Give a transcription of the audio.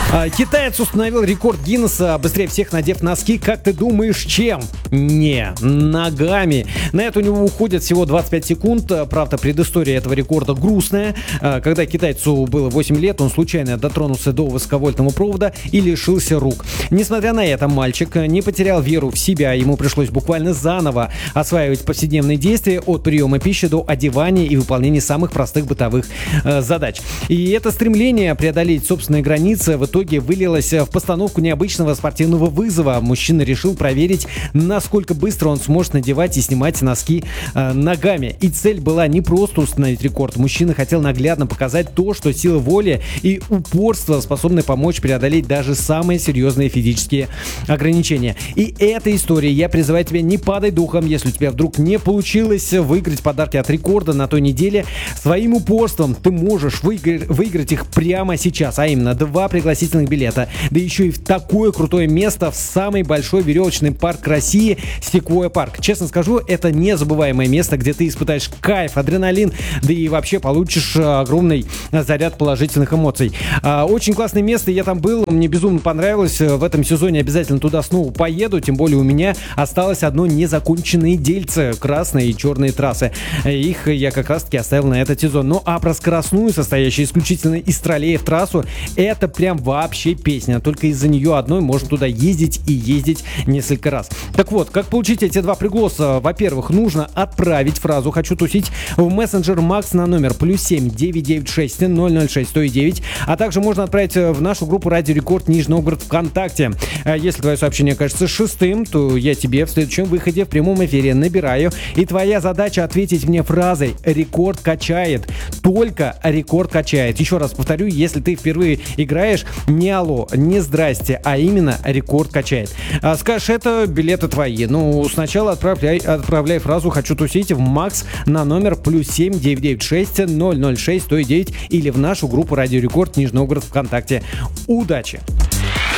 Китаец установил рекорд Гиннесса, быстрее всех надев носки. Как ты думаешь, чем? Не, ногами. На это у него уходит всего 25 секунд. Правда, предыстория этого рекорда грустная. Когда китайцу было 8 лет, он случайно дотронулся до высоковольтного провода и лишился рук. Несмотря на это, мальчик не потерял веру в себя. Ему пришлось буквально заново осваивать повседневные действия от приема пищи до одевания и выполнения самых простых бытовых задач. И это стремление преодолеть собственные границы в итоге вылилось в постановку необычного спортивного вызова. Мужчина решил проверить, насколько быстро он сможет надевать и снимать носки ногами. И цель была не просто установить рекорд. Мужчина хотел наглядно показать то, что сила воли и упорство способны помочь преодолеть даже самые серьезные физические ограничения. И эта история, я призываю тебя, не падай духом, если у тебя вдруг не получилось выиграть подарки от рекорда на той неделе. Своим упорством ты можешь выиграть их прямо сейчас, а именно 2 пригласительных билета, да еще и в такое крутое место, в самый большой веревочный парк России — Sequoia Park. Честно скажу, это незабываемое место, где ты испытаешь кайф, адреналин, да и вообще получишь огромный заряд положительных эмоций. Очень классное место, я там был, мне безумно понравилось. В этом сезоне обязательно туда снова поеду, тем более у меня осталось одно незаконченное дельце — красные и черные трассы. Их я как раз таки оставил на этот сезон. Ну а про скоростную, состоящую исключительно из троллеев, трассу, это прям вообще песня. Только из-за нее одной можно туда ездить и ездить несколько раз. Так вот, как получить эти 2 пригласа? Во-первых, нужно отправить фразу «Хочу тусить» в мессенджер Макс на номер +7 996 006 109, а также можно отправить в нашу группу Радио Рекорд Нижний Новгород ВКонтакте. Если твое сообщение окажется 6-м, то я тебе в следующем выходе в прямом эфире набираю, и твоя задача ответить мне фразой «Рекорд качает». Только рекорд качает. Еще раз повторю, если ты впервые играешь, не алло, не здрасте, а именно рекорд качает. Скажешь, это билеты твои. Ну, сначала отправляй фразу «Хочу тусить» в Макс на номер +7 996 006 109 или в нашу группу Радио Рекорд Нижний Новгород ВКонтакте. Удачи!